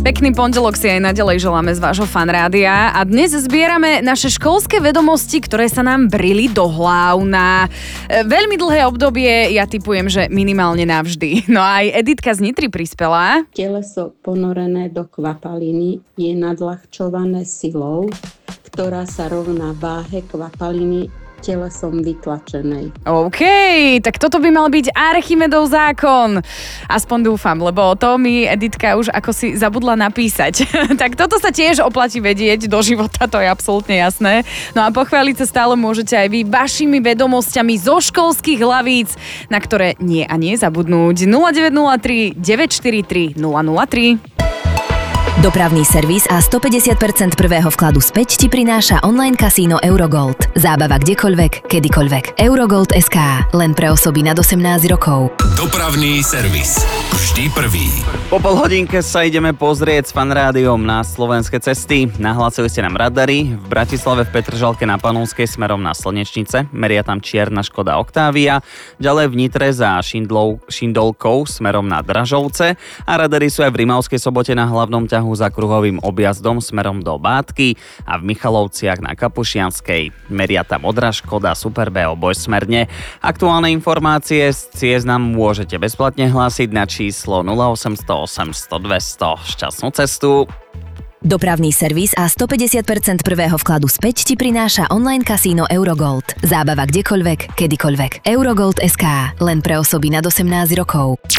Pekný pondelok si aj naďalej želáme z vášho fanrádia a dnes zbierame naše školské vedomosti, ktoré sa nám brili do hlav na veľmi dlhé obdobie, ja tipujem, že minimálne navždy. No a aj Editka z Nitry prispela. Teleso ponorené do kvapaliny je nadľahčované silou, ktorá sa rovná váhe kvapaliny telesom vytlačenej. OK, tak toto by mal byť Archimedov zákon. Aspoň dúfam, lebo to mi Editka už ako si zabudla napísať. Tak toto sa tiež oplatí vedieť do života, to je absolútne jasné. No a pochváliť sa stále môžete aj vy vašimi vedomosťami zo školských hlavíc, na ktoré nie a nie zabudnúť. 0903 943 003. Dopravný servis a 150% prvého vkladu späť ti prináša online kasíno Eurogold. Zábava kdekoľvek, kedykoľvek. Eurogold.sk. Len pre osoby nad 18 rokov. Dopravný servis. Vždy prvý. Po pol hodinke sa ideme pozrieť s fanrádiom na slovenské cesty. Nahlásili ste nám radary. V Bratislave v Petržalke na Panonskej smerom na Slnečnice. Meria tam čierna Škoda Octavia. Ďalej v Nitre za Šindolkou smerom na Dražovce. A radary sú aj v Rimavskej Sobote na hlavnom ťahu za kruhovým objazdom smerom do Bátky a v Michalovciach na Kapušianskej. Meria tam modrá Škoda Super B obojsmerne. Aktuálne informácie z ciest nám môžete bezplatne hlásiť na číslo 0800 800 200. Šťastnú cestu. Dopravný servis a 150% prvého vkladu späť ti prináša online kasíno Eurogold. Zábava kdekoľvek, kedykoľvek. Eurogold.sk. Len pre osoby nad 18 rokov.